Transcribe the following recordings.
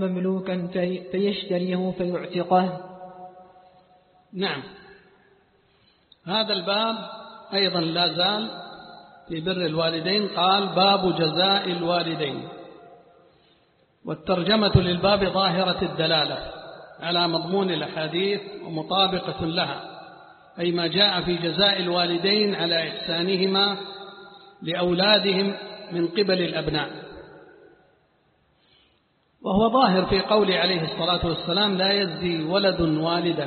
مملوكا فيشتريه فيعتقه. نعم، هذا الباب أيضا لا زال في بر الوالدين. قال: باب جزاء الوالدين. والترجمة للباب ظاهرة الدلالة على مضمون الأحاديث ومطابقة لها، أي ما جاء في جزاء الوالدين على إحسانهما لأولادهم من قبل الأبناء. وهو ظاهر في قول عليه الصلاة والسلام: لا يجزي ولد والده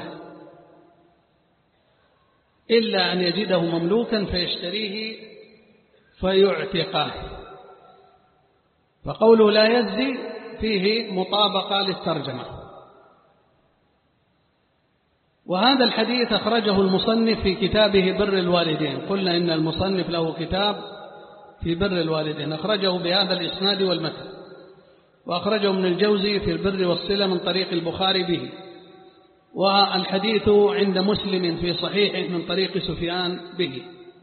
إلا أن يجده مملوكا فيشتريه فيعتقه. فقوله لا يجزي فيه مطابقة للترجمة. وهذا الحديث أخرجه المصنف في كتابه بر الوالدين. قلنا إن المصنف له كتاب في بر الوالدين أخرجه بهذا الإسناد والمتن، وأخرجه ابن الجوزي في البر والصلة من طريق البخاري به، والحديث عند مسلم في صحيحه من طريق سفيان به.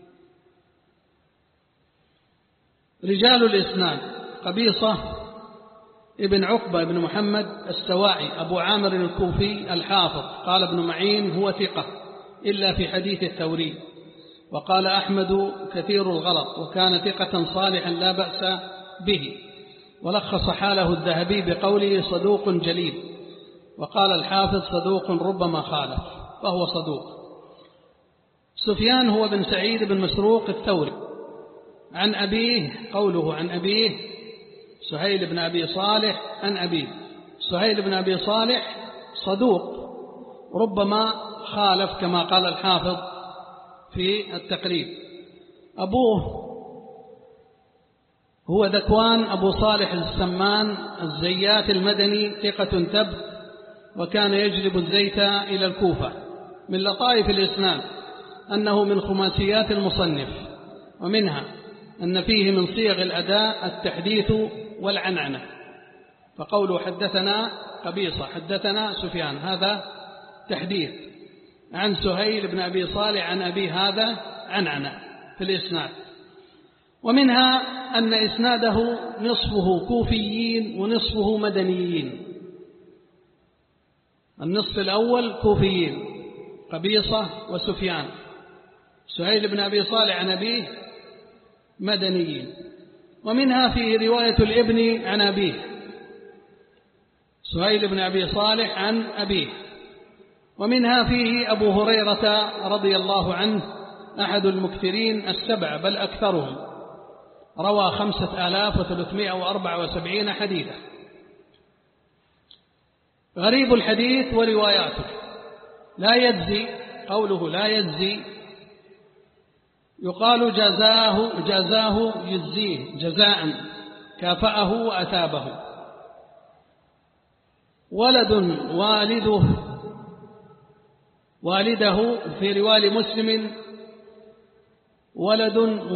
رجال الإسناد: قبيصة ابن عقبة بن محمد السواعي أبو عامر الكوفي الحافظ. قال ابن معين: هو ثقة إلا في حديث التوريد. وقال أحمد: كثير الغلط، وكان ثقة صالحا لا بأس به. ولخص حاله الذهبي بقوله: صدوق جليل. وقال الحافظ: صدوق ربما خالف، فهو صدوق. سفيان هو بن سعيد بن مسروق الثوري عن أبيه. قوله عن أبيه: سهيل بن أبي صالح عن أبيه. سهيل بن أبي صالح صدوق ربما خالف كما قال الحافظ في التقريب. أبوه هو ذكوان أبو صالح السمان الزيات المدني، ثقة ثبت، وكان يجلب الزيت إلى الكوفة. من لطائف الإسناد أنه من خماسيات المصنف، ومنها أن فيه من صيغ الأداء التحديث والعنعنة. فقوله حدثنا قبيصة حدثنا سفيان هذا تحديث، عن سهيل بن أبي صالح عن أبي هذا عنعنة في الإسناد. ومنها أن إسناده نصفه كوفيين ونصفه مدنيين. النصف الأول كوفيين قبيصة وسفيان، سهيل بن أبي صالح عن أبيه مدنيين. ومنها فيه رواية الابن عن أبيه، سهيل بن أبي صالح عن أبيه. ومنها فيه أبو هريرة رضي الله عنه أحد المكثرين السبع بل أكثرهم، روى 5374 حديثا. غريب الحديث ورواياته: لا يجزي. قوله لا يجزي يقال جزاه يجزيه جزاء، كافأه وأثابه. ولد والده في رواية مسلم ولد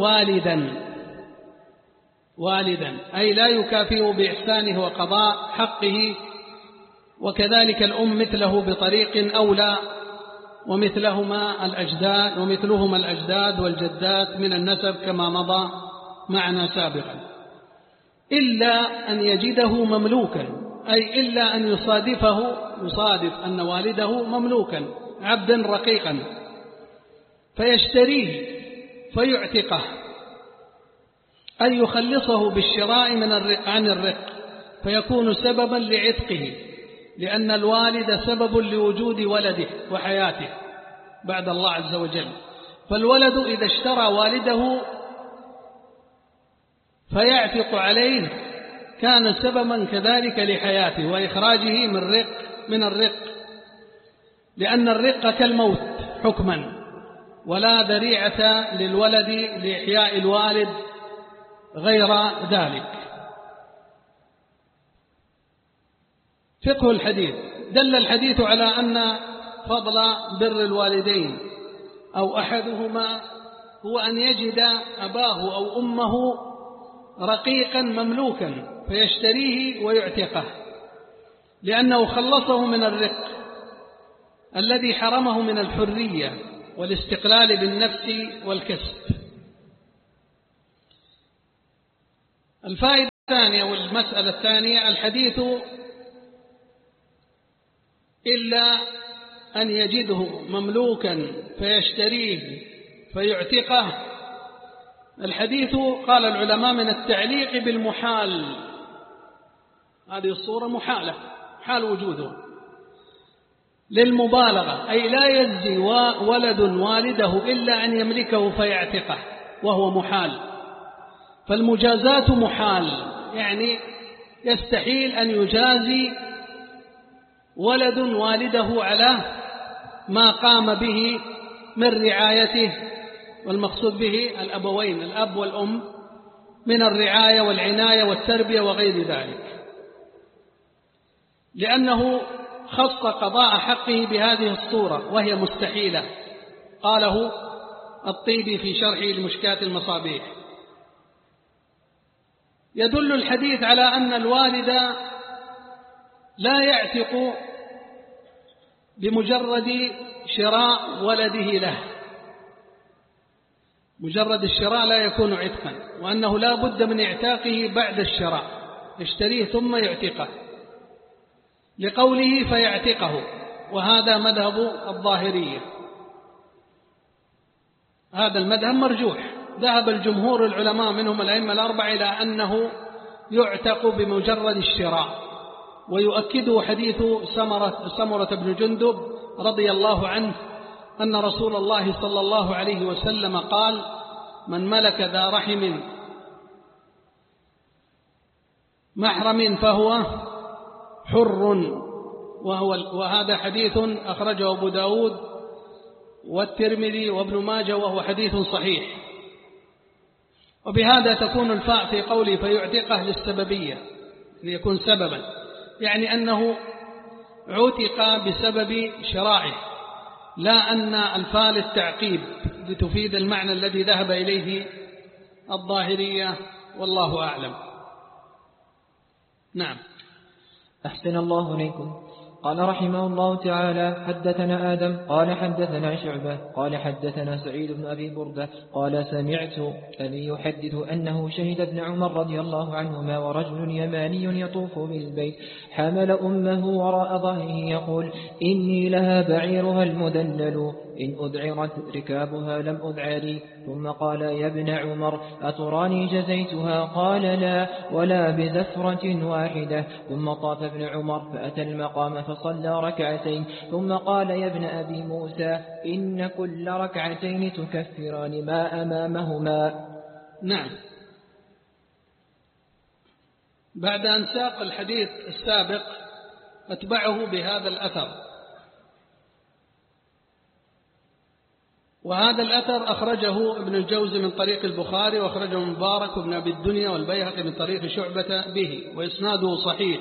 والدا أي لا يكافئ بإحسانه وقضاء حقه. وكذلك الأم مثله بطريق أولى، ومثلهما الأجداد والجدات من النسب كما مضى معنا سابقا. إلا أن يجده مملوكا، أي إلا أن يصادف أن والده مملوكا عبدا رقيقا فيشتريه فيعتقه، أي يخلصه بالشراء عن الرق فيكون سببا لعتقه، لأن الوالد سبب لوجود ولده وحياته بعد الله عز وجل. فالولد إذا اشترى والده فيعتق عليه كان سببا كذلك لحياته وإخراجه من الرق، لأن الرق كالموت حكما، ولا ذريعة للولد لإحياء الوالد غير ذلك. فقه الحديث: دل الحديث على أن فضل بر الوالدين أو أحدهما هو أن يجد أباه أو أمه رقيقا مملوكا فيشتريه ويعتقه، لأنه خلصه من الرق الذي حرمه من الحرية والاستقلال بالنفس والكسب. الفائدة الثانية والمسألة الثانية: الحديث إلا أن يجده مملوكا فيشتريه فيعتقه. الحديث قال العلماء من التعليق بالمحال، هذه الصورة محالة، حال وجوده للمبالغة، أي لا يجزي ولد والده إلا أن يملكه فيعتقه وهو محال. فالمجازات محال، يعني يستحيل أن يجازي ولد والده على ما قام به من رعايته، والمقصود به الأبوين الأب والأم من الرعاية والعناية والتربية وغير ذلك، لأنه خص قضاء حقه بهذه الصورة وهي مستحيلة. قاله الطيبي في شرحه لمشكاة المصابيح. يدل الحديث على أن الوالد لا يعتق بمجرد شراء ولده له، مجرد الشراء لا يكون عتقا، وأنه لا بد من اعتاقه بعد الشراء، يشتريه ثم يعتقه، لقوله فيعتقه، وهذا مذهب الظاهرية. هذا المذهب مرجوح، ذهب الجمهور العلماء منهم الأئمة الأربعة إلى أنه يعتق بمجرد الشراء، ويؤكده حديث سمرة بن جندب رضي الله عنه أن رسول الله صلى الله عليه وسلم قال: من ملك ذا رحم محرم فهو حر، وهذا حديث أخرجه أبو داود والترمذي وابن ماجه وهو حديث صحيح. وبهذا تكون الفاء في قوله فيعتقه للسببية، ليكون سببا، يعني أنه عتق بسبب شرائه، لا أن الفاء للتعقيب لتفيد المعنى الذي ذهب إليه الظاهرية، والله أعلم. نعم. أحسن الله إليكم. قال رحمه الله تعالى: حدثنا آدم قال حدثنا شعبة قال حدثنا سعيد بن أبي بردة قال سمعت أبي يحدث أنه شهد ابن عمر رضي الله عنهما ورجل يماني يطوف بالبيت حمل أمه وراء ظهره يقول: إني لها بعيرها المدلل إن أذعرت ركابها لم أذعري. ثم قال: يا ابن عمر أتراني جزيتها؟ قال: لا، ولا بزفرة واحدة. ثم طاف ابن عمر فأتى المقام فصلى ركعتين، ثم قال: يا ابن أبي موسى إن كل ركعتين تكفران ما أمامهما. نعم. بعد أن ساق الحديث السابق أتبعه بهذا الأثر، وهذا الأثر أخرجه ابن الجوزي من طريق البخاري، وأخرجه مبارك وابن أبي الدنيا والبيهقي من طريق شعبة به، وإسناده صحيح.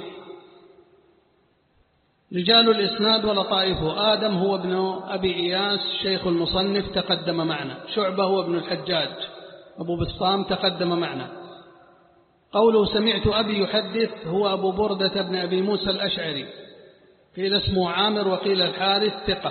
رجال الإسناد ولطائفه: آدم هو ابن أبي إياس شيخ المصنف تقدم معنا، شعبة هو ابن الحجاج أبو بسطام تقدم معنا. قوله سمعت أبي يحدث هو أبو بردة بن أبي موسى الأشعري، قيل اسمه عامر وقيل الحارث، ثقة.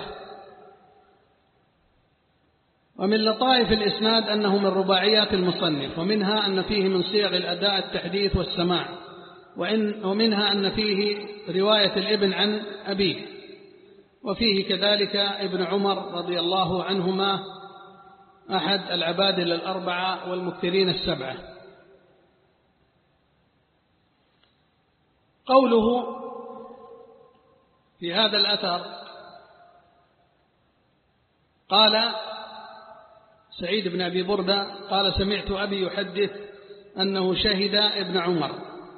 ومن لطائف الإسناد أنه من رباعيات المصنف، ومنها أن فيه من صيغ الأداء التحديث والسماع، ومنها أن فيه رواية الابن عن أبيه، وفيه كذلك ابن عمر رضي الله عنهما أحد العبادل الأربعة والمكثرين السبعة. قوله في هذا الأثر قال سعيد بن أبي بردة قال سمعت أبي يحدث أنه شهد ابن عمر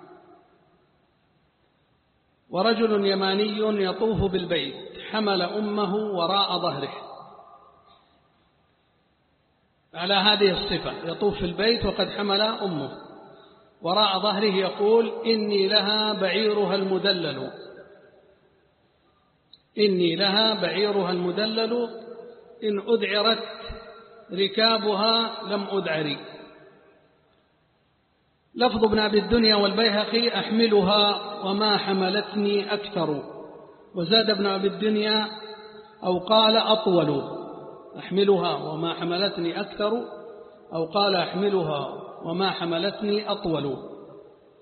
ورجل يماني يطوف بالبيت حمل أمه وراء ظهره، على هذه الصفة يطوف في البيت وقد حمل أمه وراء ظهره يقول: إني لها بعيرها المدلل، إني لها بعيرها المدلل إن أذعرت ركابها لم أذعري. لفظ ابن أبي الدنيا والبيهقي: أحملها وما حملتني أكثر. وزاد ابن أبي الدنيا أو قال أطول، أحملها وما حملتني أكثر، أو قال أحملها وما حملتني أطول.